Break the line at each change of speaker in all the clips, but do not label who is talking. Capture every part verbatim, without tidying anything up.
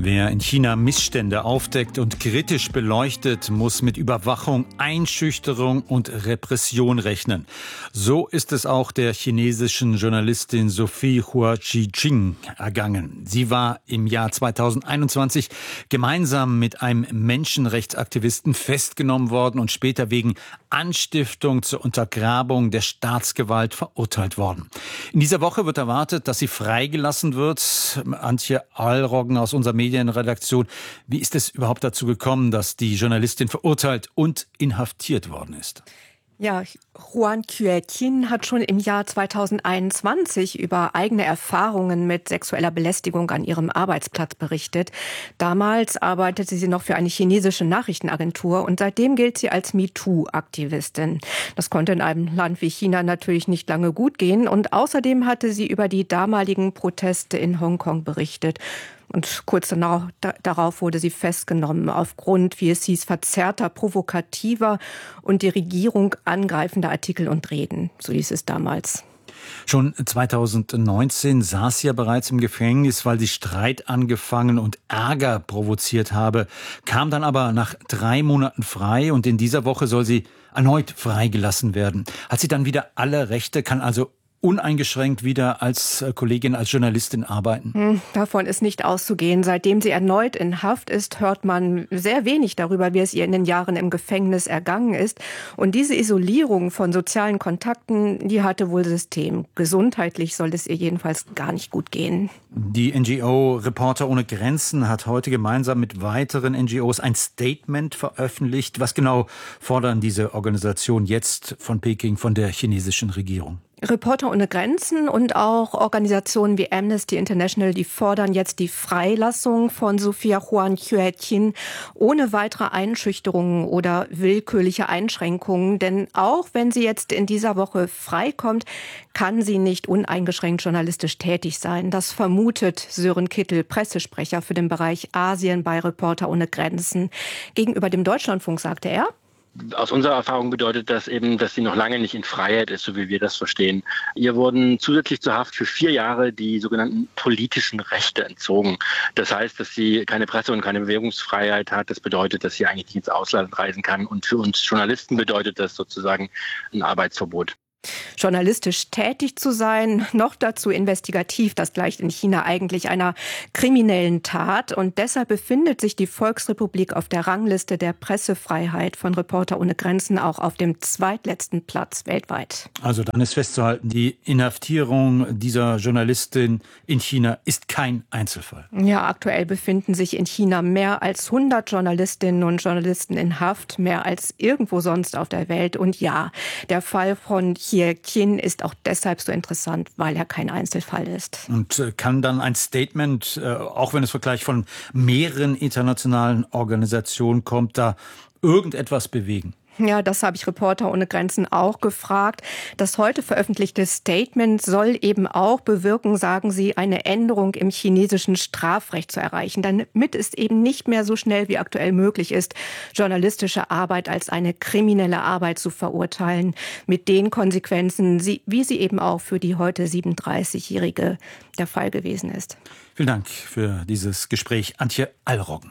Wer in China Missstände aufdeckt und kritisch beleuchtet, muss mit Überwachung, Einschüchterung und Repression rechnen. So ist es auch der chinesischen Journalistin Sophie Hua Chi-ching ergangen. Sie war im Jahr zweitausendeinundzwanzig gemeinsam mit einem Menschenrechtsaktivisten festgenommen worden und später wegen Anstiftung zur Untergrabung der Staatsgewalt verurteilt worden. In dieser Woche wird erwartet, dass sie freigelassen wird. Antje Allroggen aus unserer Medienredaktion. Wie ist es überhaupt dazu gekommen, dass die Journalistin verurteilt und inhaftiert worden ist?
Ja, Huan Xueqin hat schon im Jahr zweitausendeinundzwanzig über eigene Erfahrungen mit sexueller Belästigung an ihrem Arbeitsplatz berichtet. Damals arbeitete sie noch für eine chinesische Nachrichtenagentur und seitdem gilt sie als MeToo-Aktivistin. Das konnte in einem Land wie China natürlich nicht lange gut gehen und außerdem hatte sie über die damaligen Proteste in Hongkong berichtet. Und kurz danach, da, darauf wurde sie festgenommen, aufgrund, wie es hieß, verzerrter, provokativer und die Regierung angreifender Artikel und Reden. So hieß es damals.
Schon zweitausendneunzehn saß sie ja bereits im Gefängnis, weil sie Streit angefangen und Ärger provoziert habe, kam dann aber nach drei Monaten frei und in dieser Woche soll sie erneut freigelassen werden. Hat sie dann wieder alle Rechte, kann also uneingeschränkt wieder als Kollegin, als Journalistin arbeiten?
Davon ist nicht auszugehen. Seitdem sie erneut in Haft ist, hört man sehr wenig darüber, wie es ihr in den Jahren im Gefängnis ergangen ist. Und diese Isolierung von sozialen Kontakten, die hatte wohl System. Gesundheitlich soll es ihr jedenfalls gar nicht gut gehen.
Die N G O Reporter ohne Grenzen hat heute gemeinsam mit weiteren N G Os ein Statement veröffentlicht. Was genau fordern diese Organisationen jetzt von Peking, von der chinesischen Regierung?
Reporter ohne Grenzen und auch Organisationen wie Amnesty International, die fordern jetzt die Freilassung von Sophia Huan Xueqin ohne weitere Einschüchterungen oder willkürliche Einschränkungen. Denn auch wenn sie jetzt in dieser Woche freikommt, kann sie nicht uneingeschränkt journalistisch tätig sein. Das vermutet Sören Kittel, Pressesprecher für den Bereich Asien bei Reporter ohne Grenzen. Gegenüber dem Deutschlandfunk sagte er:
Aus unserer Erfahrung bedeutet das eben, dass sie noch lange nicht in Freiheit ist, so wie wir das verstehen. Ihr wurden zusätzlich zur Haft für vier Jahre die sogenannten politischen Rechte entzogen. Das heißt, dass sie keine Presse- und keine Bewegungsfreiheit hat. Das bedeutet, dass sie eigentlich nicht ins Ausland reisen kann. Und für uns Journalisten bedeutet das sozusagen ein Arbeitsverbot.
Journalistisch tätig zu sein, noch dazu investigativ, das gleicht in China eigentlich einer kriminellen Tat. Und deshalb befindet sich die Volksrepublik auf der Rangliste der Pressefreiheit von Reporter ohne Grenzen auch auf dem zweitletzten Platz weltweit.
Also dann ist festzuhalten, die Inhaftierung dieser Journalistin in China ist kein Einzelfall.
Ja, aktuell befinden sich in China mehr als hundert Journalistinnen und Journalisten in Haft, mehr als irgendwo sonst auf der Welt. Und ja, der Fall von Xueqin ist auch deshalb so interessant, weil er kein Einzelfall ist.
Und kann dann ein Statement, auch wenn es gleich von mehreren internationalen Organisationen kommt, da irgendetwas bewegen?
Ja, das habe ich Reporter ohne Grenzen auch gefragt. Das heute veröffentlichte Statement soll eben auch bewirken, sagen sie, eine Änderung im chinesischen Strafrecht zu erreichen, damit es eben nicht mehr so schnell wie aktuell möglich ist, journalistische Arbeit als eine kriminelle Arbeit zu verurteilen, mit den Konsequenzen, wie sie eben auch für die heute siebenunddreißigjährige der Fall gewesen ist.
Vielen Dank für dieses Gespräch, Antje Allroggen.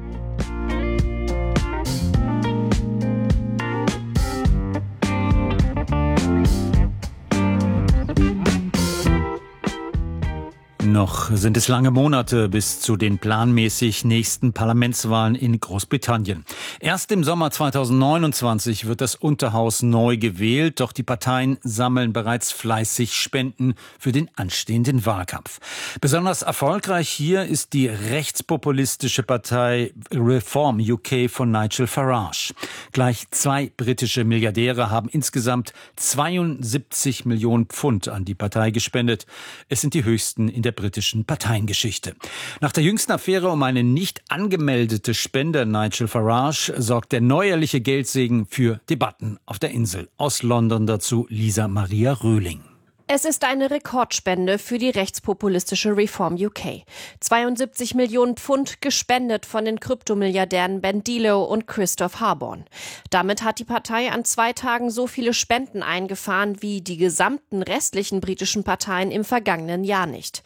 Noch sind es lange Monate bis zu den planmäßig nächsten Parlamentswahlen in Großbritannien. Erst im Sommer zweitausendneunundzwanzig wird das Unterhaus neu gewählt, doch die Parteien sammeln bereits fleißig Spenden für den anstehenden Wahlkampf. Besonders erfolgreich hier ist die rechtspopulistische Partei Reform U K von Nigel Farage. Gleich zwei britische Milliardäre haben insgesamt zweiundsiebzig Millionen Pfund an die Partei gespendet. Es sind die höchsten in der britischen Parteiengeschichte. Nach der jüngsten Affäre um eine nicht angemeldete Spende Nigel Farage sorgt der neuerliche Geldsegen für Debatten auf der Insel. Aus London dazu Lisa Maria Röhling.
Es ist eine Rekordspende für die rechtspopulistische Reform U K. zweiundsiebzig Millionen Pfund gespendet von den Kryptomilliardären Ben Dillo und Christoph Harborn. Damit hat die Partei an zwei Tagen so viele Spenden eingefahren wie die gesamten restlichen britischen Parteien im vergangenen Jahr nicht.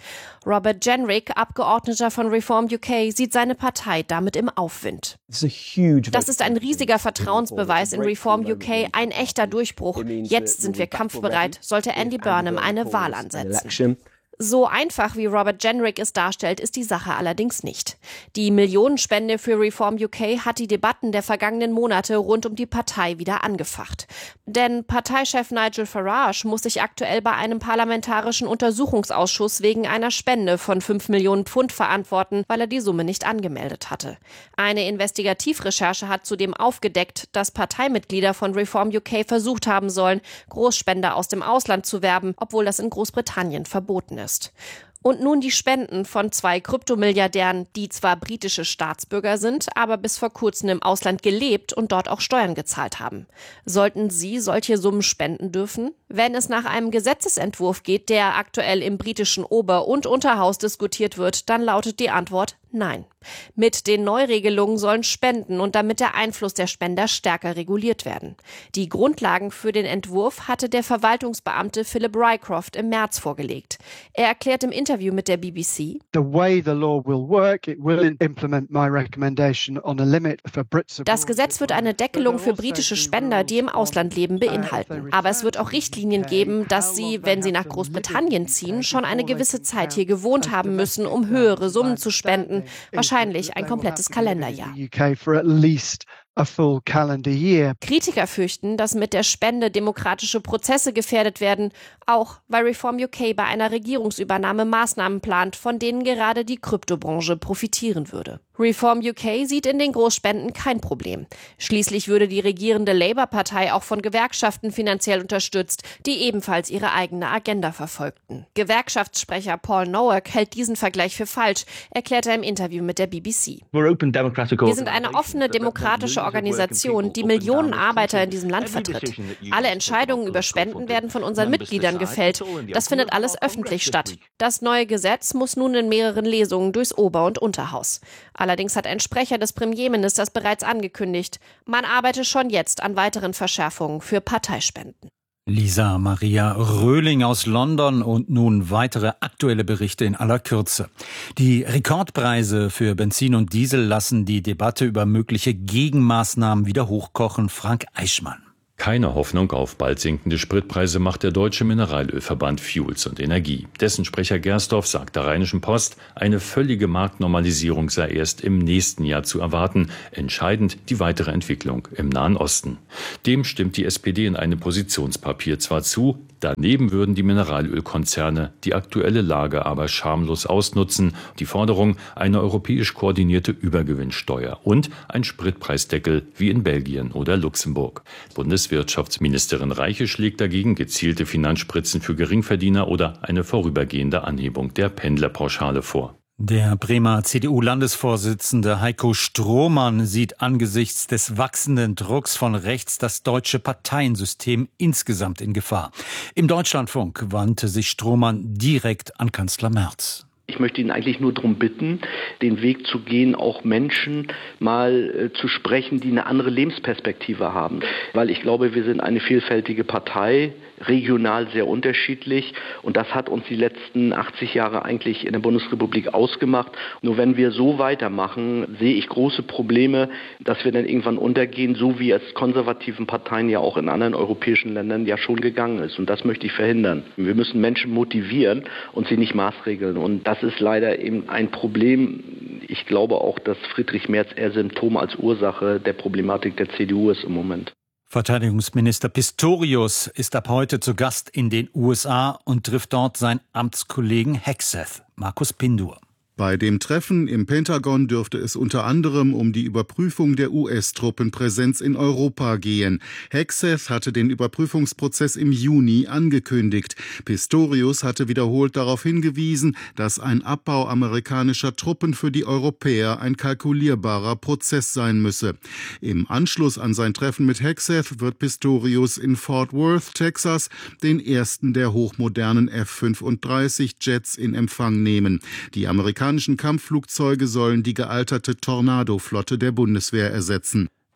Robert Jenrick, Abgeordneter von Reform U K, sieht seine Partei damit im Aufwind. Das ist ein riesiger Vertrauensbeweis in Reform U K, ein echter Durchbruch. Jetzt sind wir kampfbereit, sollte Andy Burnham eine Wahl ansetzen. So einfach, wie Robert Jenrick es darstellt, ist die Sache allerdings nicht. Die Millionenspende für Reform U K hat die Debatten der vergangenen Monate rund um die Partei wieder angefacht. Denn Parteichef Nigel Farage muss sich aktuell bei einem parlamentarischen Untersuchungsausschuss wegen einer Spende von fünf Millionen Pfund verantworten, weil er die Summe nicht angemeldet hatte. Eine Investigativrecherche hat zudem aufgedeckt, dass Parteimitglieder von Reform U K versucht haben sollen, Großspender aus dem Ausland zu werben, obwohl das in Großbritannien verboten ist. Und nun die Spenden von zwei Kryptomilliardären, die zwar britische Staatsbürger sind, aber bis vor kurzem im Ausland gelebt und dort auch Steuern gezahlt haben. Sollten sie solche Summen spenden dürfen? Wenn es nach einem Gesetzesentwurf geht, der aktuell im britischen Ober- und Unterhaus diskutiert wird, dann lautet die Antwort nein. Mit den Neuregelungen sollen Spenden und damit der Einfluss der Spender stärker reguliert werden. Die Grundlagen für den Entwurf hatte der Verwaltungsbeamte Philip Rycroft im März vorgelegt. Er erklärt im Interview mit der B B C: Das Gesetz wird eine Deckelung für britische Spender, die im Ausland leben, beinhalten. Aber es wird auch Richtlinien geben, dass sie, wenn sie nach Großbritannien ziehen, schon eine gewisse Zeit hier gewohnt haben müssen, um höhere Summen zu spenden. Wahrscheinlich ein komplettes Kalenderjahr. Kritiker fürchten, dass mit der Spende demokratische Prozesse gefährdet werden, auch weil Reform U K bei einer Regierungsübernahme Maßnahmen plant, von denen gerade die Kryptobranche profitieren würde. Reform U K sieht in den Großspenden kein Problem. Schließlich würde die regierende Labour-Partei auch von Gewerkschaften finanziell unterstützt, die ebenfalls ihre eigene Agenda verfolgten. Gewerkschaftssprecher Paul Nowak hält diesen Vergleich für falsch, erklärt er im Interview mit der B B C. Wir sind eine offene, demokratische Organisation, die Millionen Arbeiter in diesem Land vertritt. Alle Entscheidungen über Spenden werden von unseren Mitgliedern gefällt. Das findet alles öffentlich statt. Das neue Gesetz muss nun in mehreren Lesungen durchs Ober- und Unterhaus. Allerdings hat ein Sprecher des Premierministers bereits angekündigt, man arbeite schon jetzt an weiteren Verschärfungen für Parteispenden.
Lisa Maria Röhling aus London und nun weitere aktuelle Berichte in aller Kürze. Die Rekordpreise für Benzin und Diesel lassen die Debatte über mögliche Gegenmaßnahmen wieder hochkochen. Frank Eichmann.
Keine Hoffnung auf bald sinkende Spritpreise macht der Deutsche Mineralölverband Fuels und Energie. Dessen Sprecher Gersdorf sagt der Rheinischen Post, eine völlige Marktnormalisierung sei erst im nächsten Jahr zu erwarten. Entscheidend die weitere Entwicklung im Nahen Osten. Dem stimmt die S P D in einem Positionspapier zwar zu, daneben würden die Mineralölkonzerne die aktuelle Lage aber schamlos ausnutzen. Die Forderung, eine europäisch koordinierte Übergewinnsteuer und ein Spritpreisdeckel wie in Belgien oder Luxemburg. Bundeswirtschaftsministerin Reiche schlägt dagegen gezielte Finanzspritzen für Geringverdiener oder eine vorübergehende Anhebung der Pendlerpauschale vor.
Der Bremer C D U-Landesvorsitzende Heiko Strohmann sieht angesichts des wachsenden Drucks von rechts das deutsche Parteiensystem insgesamt in Gefahr. Im Deutschlandfunk wandte sich Strohmann direkt an Kanzler Merz.
Ich möchte ihn eigentlich nur darum bitten, den Weg zu gehen, auch Menschen mal äh, zu sprechen, die eine andere Lebensperspektive haben. Weil ich glaube, wir sind eine vielfältige Partei, regional sehr unterschiedlich. Und das hat uns die letzten achtzig Jahre eigentlich in der Bundesrepublik ausgemacht. Nur wenn wir so weitermachen, sehe ich große Probleme, dass wir dann irgendwann untergehen, so wie es konservativen Parteien ja auch in anderen europäischen Ländern ja schon gegangen ist. Und das möchte ich verhindern. Wir müssen Menschen motivieren und sie nicht maßregeln. Und das ist leider eben ein Problem. Ich glaube auch, dass Friedrich Merz eher Symptom als Ursache der Problematik der C D U ist im Moment.
Verteidigungsminister Pistorius ist ab heute zu Gast in den U S A und trifft dort seinen Amtskollegen Hegseth. Markus Pindur.
Bei dem Treffen im Pentagon dürfte es unter anderem um die Überprüfung der U S-Truppenpräsenz in Europa gehen. Hegseth hatte den Überprüfungsprozess im Juni angekündigt. Pistorius hatte wiederholt darauf hingewiesen, dass ein Abbau amerikanischer Truppen für die Europäer ein kalkulierbarer Prozess sein müsse. Im Anschluss an sein Treffen mit Hegseth wird Pistorius in Fort Worth, Texas, den ersten der hochmodernen F fünfunddreißig Jets in Empfang nehmen. Die Amerikaner Die amerikanischen Kampfflugzeuge sollen die gealterte Tornado-Flotte der Bundeswehr ersetzen.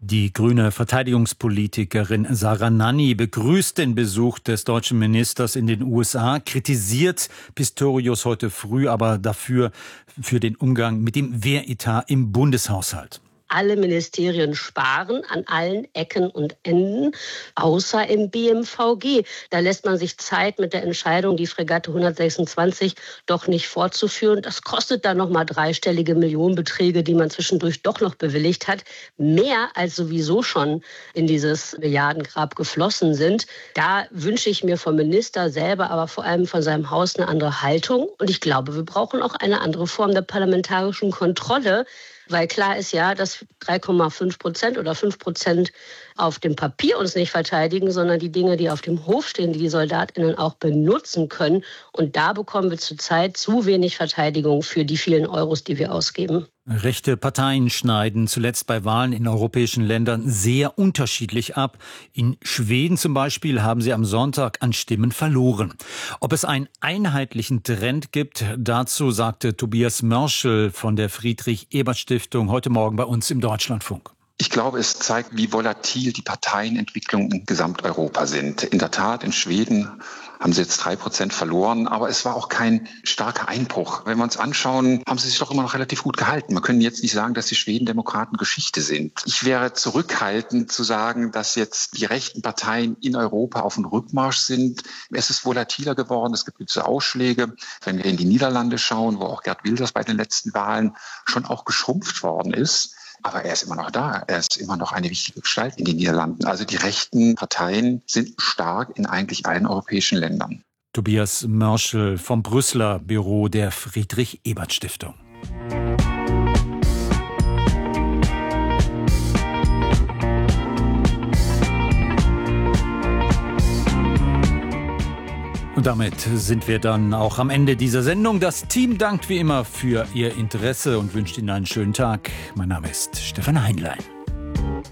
Die grüne Verteidigungspolitikerin Sarah Nanni begrüßt den Besuch des deutschen Ministers in den U S A, kritisiert Pistorius heute früh aber dafür für den Umgang mit dem Wehretat im Bundeshaushalt.
Alle Ministerien sparen an allen Ecken und Enden, außer im B M V G. Da lässt man sich Zeit mit der Entscheidung, die Fregatte hundertsechsundzwanzig doch nicht fortzuführen. Das kostet dann nochmal dreistellige Millionenbeträge, die man zwischendurch doch noch bewilligt hat. Mehr als sowieso schon in dieses Milliardengrab geflossen sind. Da wünsche ich mir vom Minister selber, aber vor allem von seinem Haus eine andere Haltung. Und ich glaube, wir brauchen auch eine andere Form der parlamentarischen Kontrolle. Weil klar ist ja, dass drei Komma fünf Prozent oder fünf Prozent auf dem Papier uns nicht verteidigen, sondern die Dinge, die auf dem Hof stehen, die die SoldatInnen auch benutzen können. Und da bekommen wir zurzeit zu wenig Verteidigung für die vielen Euros, die wir ausgeben.
Rechte Parteien schneiden zuletzt bei Wahlen in europäischen Ländern sehr unterschiedlich ab. In Schweden zum Beispiel haben sie am Sonntag an Stimmen verloren. Ob es einen einheitlichen Trend gibt, dazu sagte Tobias Mörschel von der Friedrich-Ebert-Stiftung heute Morgen bei uns im Deutschlandfunk.
Ich glaube, es zeigt, wie volatil die Parteienentwicklungen in Gesamteuropa sind. In der Tat, in Schweden haben sie jetzt drei Prozent verloren, aber es war auch kein starker Einbruch. Wenn wir uns anschauen, haben sie sich doch immer noch relativ gut gehalten. Man kann jetzt nicht sagen, dass die Schwedendemokraten Geschichte sind. Ich wäre zurückhaltend zu sagen, dass jetzt die rechten Parteien in Europa auf dem Rückmarsch sind. Es ist volatiler geworden, es gibt gewisse Ausschläge. Wenn wir in die Niederlande schauen, wo auch Geert Wilders bei den letzten Wahlen schon auch geschrumpft worden ist, aber er ist immer noch da. Er ist immer noch eine wichtige Gestalt in den Niederlanden. Also die rechten Parteien sind stark in eigentlich allen europäischen Ländern.
Tobias Mörschel vom Brüsseler Büro der Friedrich-Ebert-Stiftung. Und damit sind wir dann auch am Ende dieser Sendung. Das Team dankt wie immer für Ihr Interesse und wünscht Ihnen einen schönen Tag. Mein Name ist Stefan Heinlein.